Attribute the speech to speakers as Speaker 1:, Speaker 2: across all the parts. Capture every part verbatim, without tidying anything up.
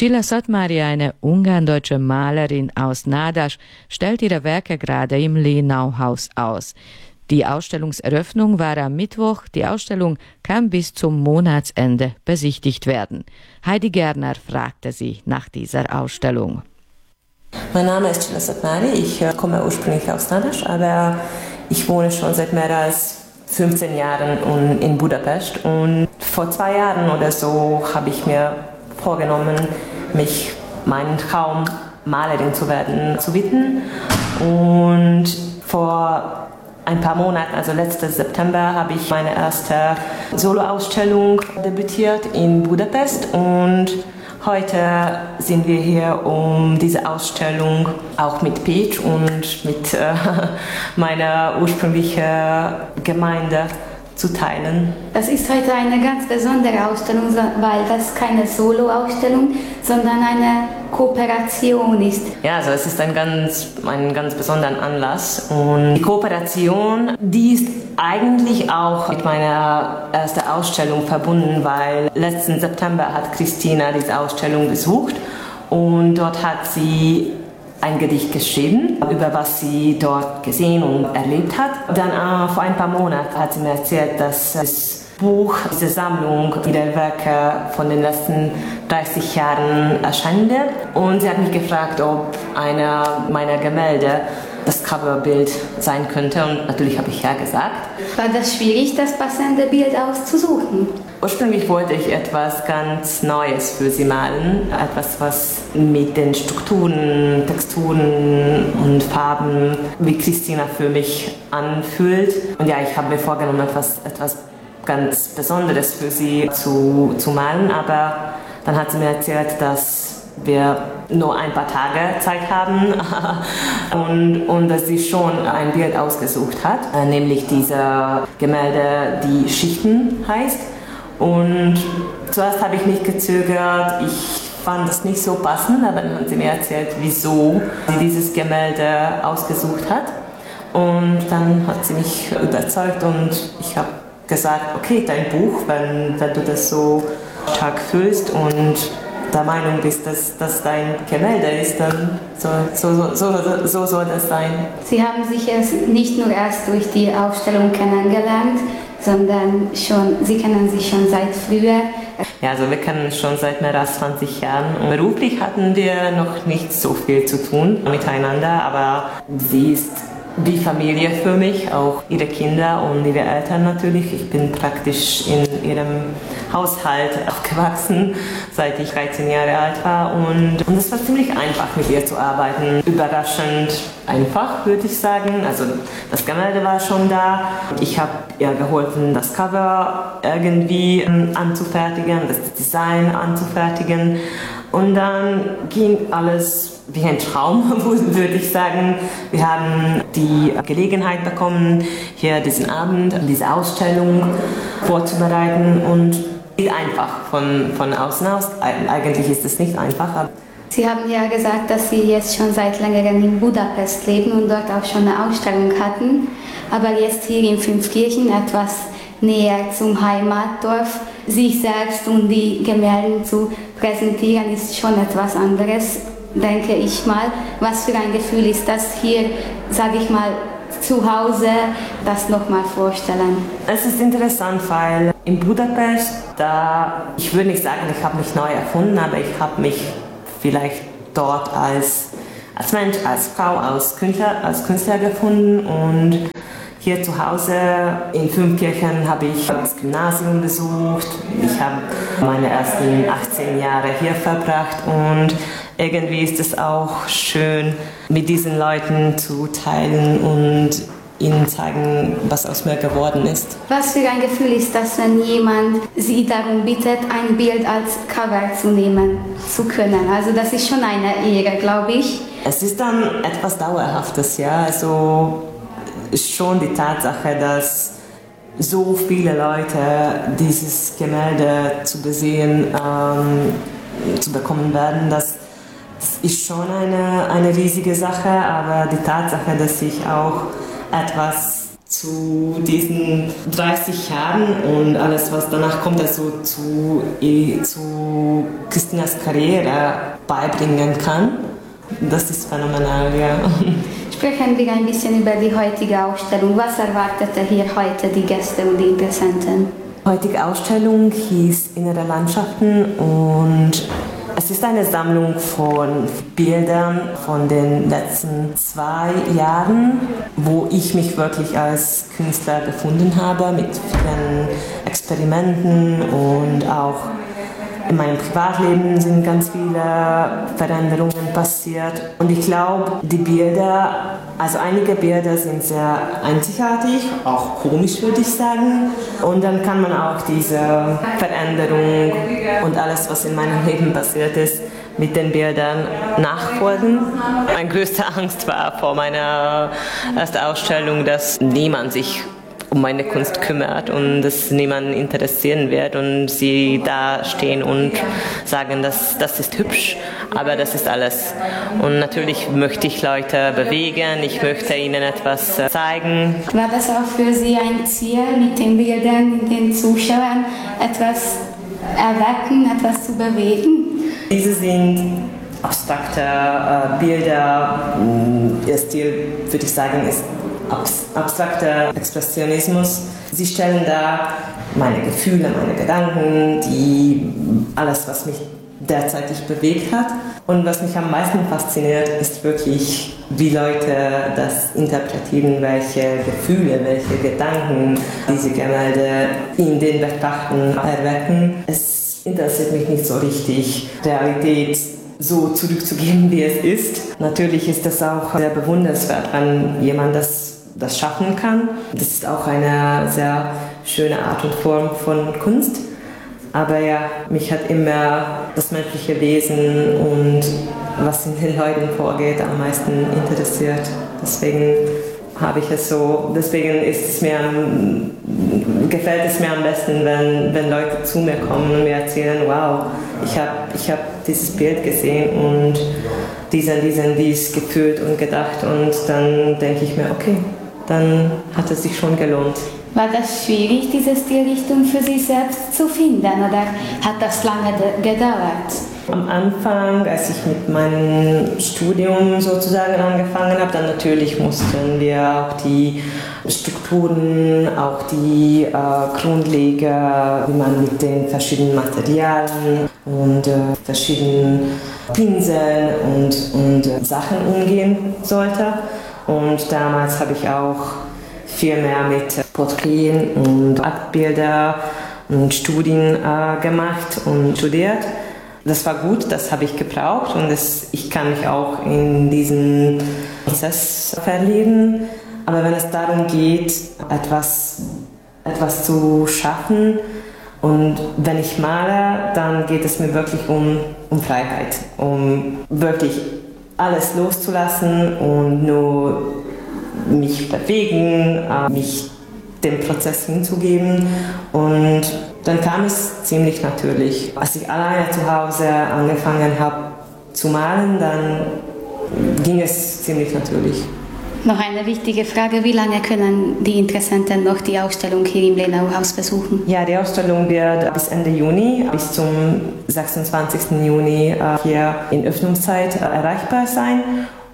Speaker 1: Csilla Szatmári, eine ungarn-deutsche Malerin aus Nádas, stellt ihre Werke gerade im Lénau-Haus aus. Die Ausstellungseröffnung war am Mittwoch. Die Ausstellung kann bis zum Monatsende besichtigt werden. Heidi Gerner fragte sie nach dieser Ausstellung.
Speaker 2: Mein Name ist Csilla Szatmári, ich komme ursprünglich aus Nádas, aber ich wohne schon seit mehr als fünfzehn Jahren in Budapest. Und vor zwei Jahren oder so habe ich mir vorgenommen, mich meinen Traum, Malerin zu werden, zu widmen. Und vor ein paar Monaten, also letzten September, habe ich meine erste Soloausstellung debütiert in Budapest. Und heute sind wir hier, um diese Ausstellung auch mit Pécs und mit äh, meiner ursprünglichen Gemeinde zu teilen.
Speaker 3: Das ist heute eine ganz besondere Ausstellung, weil das keine Solo-Ausstellung, sondern eine Kooperation ist.
Speaker 2: Ja, also es ist ein ganz, ein ganz besonderer Anlass. Und die Kooperation, die ist eigentlich auch mit meiner ersten Ausstellung verbunden, weil letzten September hat Christina diese Ausstellung besucht und dort hat sie ein Gedicht geschrieben, über was sie dort gesehen und erlebt hat. Dann äh, vor ein paar Monaten hat sie mir erzählt, dass das Buch, diese Sammlung ihrer Werke von den letzten dreißig Jahren erscheinen wird. Und sie hat mich gefragt, ob einer meiner Gemälde das Coverbild sein könnte, und natürlich habe ich ja gesagt.
Speaker 3: War das schwierig, das passende Bild auszusuchen?
Speaker 2: Ursprünglich wollte ich etwas ganz Neues für sie malen, etwas, was mit den Strukturen, Texturen und Farben wie Christina für mich anfühlt. Und ja, ich habe mir vorgenommen, etwas, etwas ganz Besonderes für sie zu, zu malen, aber dann hat sie mir erzählt, dass wir nur ein paar Tage Zeit haben und, und dass sie schon ein Bild ausgesucht hat, nämlich diese Gemälde, die Schichten heißt. Und zuerst habe ich nicht gezögert, ich fand das nicht so passend, aber dann hat sie mir erzählt, wieso sie dieses Gemälde ausgesucht hat. Und dann hat sie mich überzeugt und ich habe gesagt, okay, dein Buch, wenn, wenn du das so stark fühlst und der Meinung bist, dass das dein Gemälde ist, dann so, so, so, so, so soll das sein.
Speaker 3: Sie haben sich jetzt nicht nur erst durch die Ausstellung kennengelernt, sondern schon, Sie kennen sich schon seit früher.
Speaker 2: Ja, also wir kennen uns schon seit mehr als zwanzig Jahren. Und beruflich hatten wir noch nicht so viel zu tun miteinander, aber sie ist wie Familie für mich, auch ihre Kinder und ihre Eltern natürlich. Ich bin praktisch in ihrem Haushalt aufgewachsen, seit ich dreizehn Jahre alt war. Und, und es war ziemlich einfach, mit ihr zu arbeiten. Überraschend einfach, würde ich sagen. Also das Gemälde war schon da. Ich habe ihr geholfen, das Cover irgendwie anzufertigen, das Design anzufertigen. Und dann ging alles wie ein Traum, würde ich sagen. Wir haben die Gelegenheit bekommen, hier diesen Abend, diese Ausstellung vorzubereiten, und einfach von, von außen aus. Eigentlich ist es nicht einfach.
Speaker 3: Sie haben ja gesagt, dass Sie jetzt schon seit längerem in Budapest leben und dort auch schon eine Ausstellung hatten. Aber jetzt hier in Fünfkirchen, etwas näher zum Heimatdorf, sich selbst und die Gemälde zu präsentieren, ist schon etwas anderes, denke ich mal. Was für ein Gefühl ist das hier, sage ich mal, zu Hause, das nochmal vorstellen?
Speaker 2: Es ist interessant, weil in Budapest, da, ich würde nicht sagen, ich habe mich neu erfunden, aber ich habe mich vielleicht dort als, als Mensch, als Frau, als Künstler, als Künstler gefunden. Und hier zu Hause in Fünfkirchen habe ich das Gymnasium besucht. Ich habe meine ersten achtzehn Jahre hier verbracht, und irgendwie ist es auch schön, mit diesen Leuten zu teilen und ihnen zeigen, was aus mir geworden ist.
Speaker 3: Was für ein Gefühl ist das, wenn jemand Sie darum bittet, ein Bild als Cover zu nehmen zu können? Also das ist schon eine Ehre, glaube ich.
Speaker 2: Es ist dann etwas Dauerhaftes, ja. Also schon die Tatsache, dass so viele Leute dieses Gemälde zu besehen, ähm, zu bekommen werden, das, das ist schon eine, eine riesige Sache, aber die Tatsache, dass ich auch etwas zu diesen dreißig Jahren und alles, was danach kommt, also zu, zu Christinas Karriere beibringen kann. Das ist phänomenal, ja.
Speaker 3: Sprechen wir ein bisschen über die heutige Ausstellung. Was erwartete hier heute die Gäste und die Interessenten?
Speaker 2: Die heutige Ausstellung hieß Innere Landschaften und es ist eine Sammlung von Bildern von den letzten zwei Jahren, wo ich mich wirklich als Künstler gefunden habe, mit vielen Experimenten und auch in meinem Privatleben sind ganz viele Veränderungen passiert. Und ich glaube, die Bilder, also einige Bilder sind sehr einzigartig, auch komisch würde ich sagen. Und dann kann man auch diese Veränderung und alles, was in meinem Leben passiert ist, mit den Bildern nachfolgen. Meine größte Angst war vor meiner ersten Ausstellung, dass niemand sich um meine Kunst kümmert und es niemanden interessieren wird und sie da stehen und sagen, dass das ist hübsch, aber das ist alles. Und natürlich möchte ich Leute bewegen, ich möchte ihnen etwas zeigen.
Speaker 3: War das auch für Sie ein Ziel, mit den Bildern den Zuschauern etwas erwecken, etwas zu bewegen?
Speaker 2: Diese sind abstrakte äh, Bilder. Ihr Stil, würde ich sagen, ist abstrakter Expressionismus. Sie stellen da meine Gefühle, meine Gedanken, die, alles, was mich derzeitig bewegt hat. Und was mich am meisten fasziniert, ist wirklich, wie Leute das interpretieren, welche Gefühle, welche Gedanken diese Gemälde in den Betrachtern erwecken. Es interessiert mich nicht so richtig, Realität so zurückzugeben, wie es ist. Natürlich ist das auch sehr bewundernswert, wenn jemand das das schaffen kann. Das ist auch eine sehr schöne Art und Form von Kunst. Aber ja, mich hat immer das menschliche Wesen und was in den Leuten vorgeht am meisten interessiert. Deswegen habe ich es so, deswegen ist es mir, gefällt es mir am besten, wenn, wenn Leute zu mir kommen und mir erzählen, wow, ich habe ich hab dieses Bild gesehen und diesen, diesen, dies gefühlt und gedacht und dann denke ich mir, okay, dann hat es sich schon gelohnt.
Speaker 3: War das schwierig, diese Stilrichtung für sich selbst zu finden oder hat das lange gedauert?
Speaker 2: Am Anfang, als ich mit meinem Studium sozusagen angefangen habe, dann natürlich mussten wir auch die Strukturen, auch die äh, Grundleger, wie man mit den verschiedenen Materialien und äh, verschiedenen Pinseln und, und äh, Sachen umgehen sollte. Und damals habe ich auch viel mehr mit Porträts und Aktbilder und Studien äh, gemacht und studiert. Das war gut, das habe ich gebraucht und das, ich kann mich auch in diesen Prozess verlieben. Aber wenn es darum geht, etwas, etwas zu schaffen und wenn ich male, dann geht es mir wirklich um, um Freiheit, um wirklich alles loszulassen und nur mich bewegen, mich dem Prozess hinzugeben. Und dann kam es ziemlich natürlich. Als ich alleine zu Hause angefangen habe zu malen, dann ging es ziemlich natürlich.
Speaker 3: Noch eine wichtige Frage, wie lange können die Interessenten noch die Ausstellung hier im Lenauhaus besuchen?
Speaker 2: Ja, die Ausstellung wird bis Ende Juni, bis zum sechsundzwanzigsten Juni hier in Öffnungszeit erreichbar sein.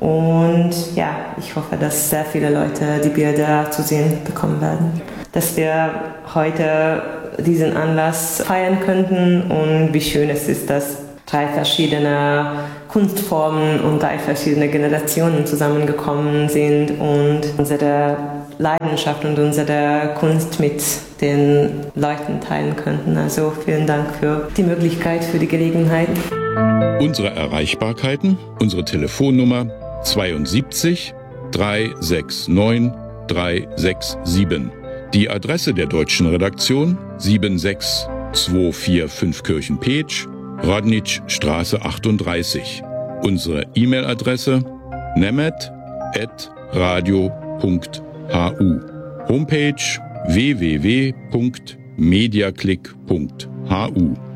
Speaker 2: Und ja, ich hoffe, dass sehr viele Leute die Bilder zu sehen bekommen werden. Dass wir heute diesen Anlass feiern könnten und wie schön es ist, dass drei verschiedene Kunstformen und drei verschiedene Generationen zusammengekommen sind und unsere Leidenschaft und unsere Kunst mit den Leuten teilen könnten. Also vielen Dank für die Möglichkeit, für die Gelegenheit.
Speaker 4: Unsere Erreichbarkeiten, unsere Telefonnummer zweiundsiebzig dreihundertneunundsechzig dreihundertsiebenundsechzig. Die Adresse der deutschen Redaktion sieben sechs zwei vier fünf Kirchen-Petsch, Radnitzstraße achtunddreißig. Unsere E-Mail-Adresse nemet at radio punkt hu. Homepage w w w punkt mediaclick punkt hu.